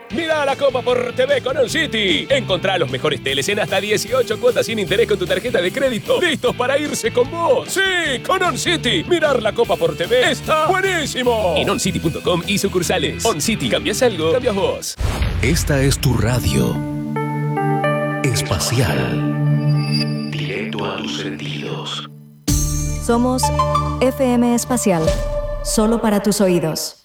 Mira la Copa por TV con On City. Encontrá los mejores teles en hasta 18 cuotas sin interés con tu tarjeta de crédito. ¡Listos para irse con vos! ¡Sí! ¡Con On City! Mirar la Copa por TV está buenísimo. En oncity.com y sucursales. On City. ¿Cambias algo? Cambias vos. Esta es tu radio espacial. Directo a tus sentidos. Somos FM Espacial. Solo para tus oídos.